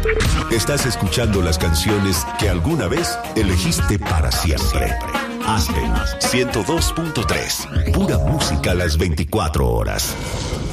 Estás escuchando las canciones que alguna vez elegiste para siempre. Aspen 102.3. Pura música a las 24 horas.